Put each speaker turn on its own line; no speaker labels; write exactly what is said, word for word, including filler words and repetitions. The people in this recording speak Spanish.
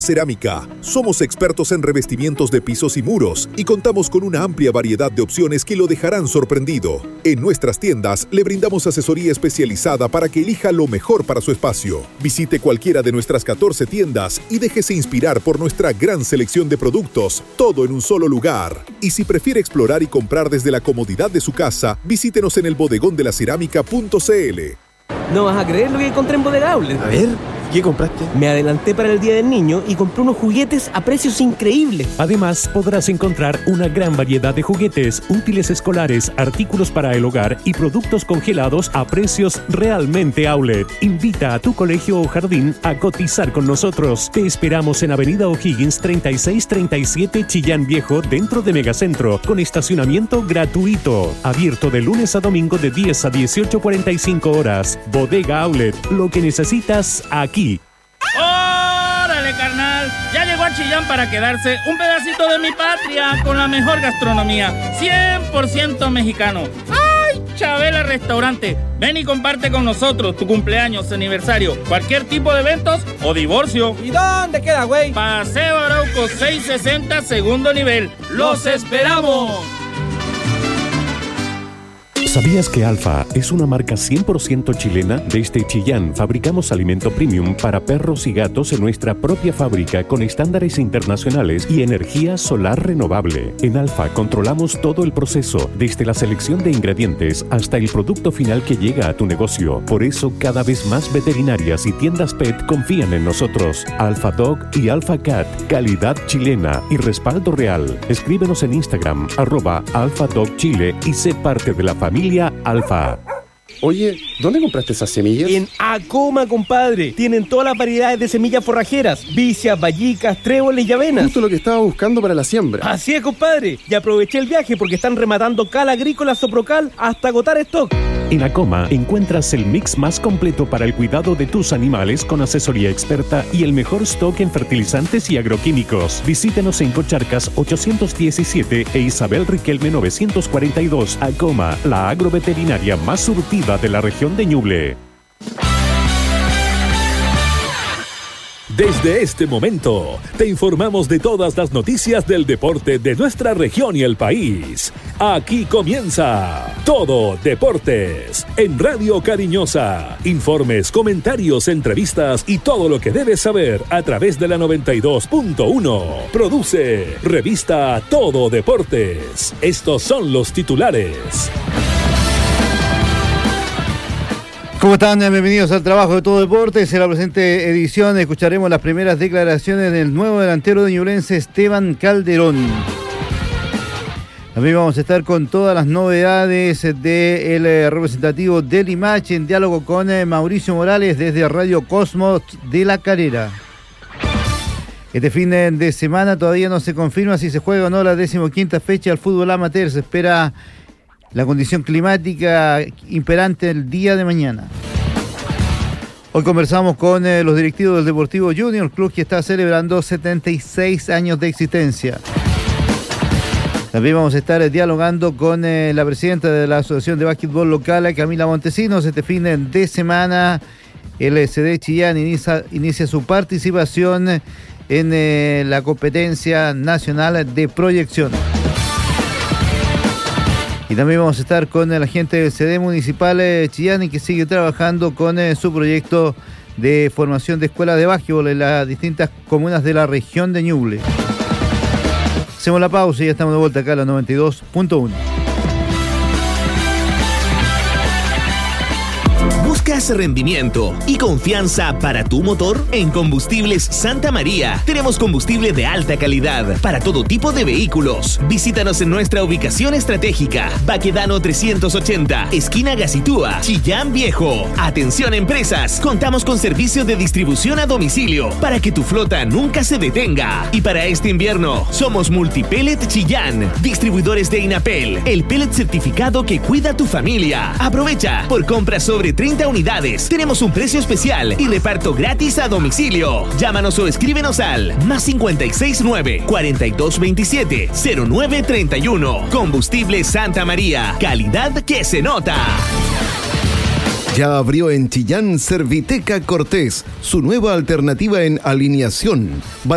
Cerámica. Somos expertos en revestimientos de pisos y muros y contamos con una amplia variedad de opciones que lo dejarán sorprendido. En nuestras tiendas le brindamos asesoría especializada para que elija lo mejor para su espacio. Visite cualquiera de nuestras catorce tiendas y déjese inspirar por nuestra gran selección de productos, todo en un solo lugar. Y si prefiere explorar y comprar desde la comodidad de su casa, visítenos en el bodegón de la cerámica punto c l.
No vas a creer lo que encontré en Bodega Outlet.
A ver, ¿qué compraste?
Me adelanté para el Día del Niño y compré unos juguetes a precios increíbles.
Además, podrás encontrar una gran variedad de juguetes, útiles escolares, artículos para el hogar y productos congelados a precios realmente outlet. Invita a tu colegio o jardín a cotizar con nosotros. Te esperamos en Avenida O'Higgins treinta y seis treinta y siete Chillán Viejo, dentro de Megacentro, con estacionamiento gratuito. Abierto de lunes a domingo de diez a dieciocho cuarenta y cinco horas. Bodega Outlet, lo que necesitas aquí.
¡Órale, carnal! Ya llegó a Chillán para quedarse un pedacito de mi patria con la mejor gastronomía, cien por ciento mexicano. ¡Ay, Chabela Restaurante! Ven y comparte con nosotros tu cumpleaños, aniversario, cualquier tipo de eventos o divorcio.
¿Y dónde queda, güey?
Paseo Arauco seiscientos sesenta, segundo nivel. ¡Los esperamos!
¿Sabías que Alfa es una marca cien por ciento chilena? Desde Chillán fabricamos alimento premium para perros y gatos en nuestra propia fábrica con estándares internacionales y energía solar renovable. En Alfa controlamos todo el proceso, desde la selección de ingredientes hasta el producto final que llega a tu negocio. Por eso cada vez más veterinarias y tiendas pet confían en nosotros. Alfa Dog y Alfa Cat, calidad chilena y respaldo real. Escríbenos en Instagram, arroba Alfa Dog Chile y sé parte de la familia Alfa.
Oye, ¿dónde compraste esas semillas?
En Acoma, compadre. Tienen todas las variedades de semillas forrajeras: vicias, vallicas, tréboles y avenas.
Justo lo que estaba buscando para la siembra.
Así es, compadre. Y aproveché el viaje porque están rematando Cal Agrícola Soprocal hasta agotar stock.
En Acoma encuentras el mix más completo para el cuidado de tus animales con asesoría experta y el mejor stock en fertilizantes y agroquímicos. Visítenos en Cocharcas ochocientos diecisiete e Isabel Riquelme novecientos cuarenta y dos. Acoma, la agroveterinaria más surtida de la región de Ñuble.
Desde este momento, te informamos de todas las noticias del deporte de nuestra región y el país. Aquí comienza Todo Deportes en Radio Cariñosa. Informes, comentarios, entrevistas y todo lo que debes saber a través de la noventa y dos punto uno. Produce Revista Todo Deportes. Estos son los titulares.
¿Cómo están? Bienvenidos al trabajo de Todo Deportes. En la presente edición escucharemos las primeras declaraciones del nuevo delantero de Ñublense, Esteban Calderón. También vamos a estar con todas las novedades del representativo del Limache en diálogo con Mauricio Morales desde Radio Cosmos de La Calera. Este fin de semana todavía no se confirma si se juega o no la decimoquinta fecha del fútbol amateur. Se espera la condición climática imperante el día de mañana. Hoy conversamos con eh, los directivos del Deportivo Junior, club que está celebrando setenta y seis años de existencia. También vamos a estar eh, dialogando con eh, la presidenta de la Asociación de Básquetbol Local, Camila Montesinos. Este fin de semana el C D Chillán inicia, inicia su participación en eh, la competencia nacional de proyección. Y también vamos a estar con la gente del C D Municipal eh, Chillán, que sigue trabajando con eh, su proyecto de formación de escuelas de básquetbol en las distintas comunas de la región de Ñuble. Hacemos la pausa y ya estamos de vuelta acá a la noventa y dos punto uno.
¿Buscas rendimiento y confianza para tu motor? En Combustibles Santa María tenemos combustible de alta calidad para todo tipo de vehículos. Visítanos en nuestra ubicación estratégica, Baquedano trescientos ochenta, esquina Gacitúa, Chillán Viejo. Atención empresas, contamos con servicio de distribución a domicilio para que tu flota nunca se detenga. Y para este invierno, somos Multipellet Chillán, distribuidores de Inapel, el pellet certificado que cuida tu familia. Aprovecha, por compras sobre treinta unidades, tenemos un precio especial y reparto gratis a domicilio. Llámanos o escríbenos al más cincuenta y seis nueve, cuarenta y dos veintisiete, cero nueve treinta y uno. Combustible Santa María, calidad que se nota.
Ya abrió en Chillán Serviteca Cortés, su nueva alternativa en alineación,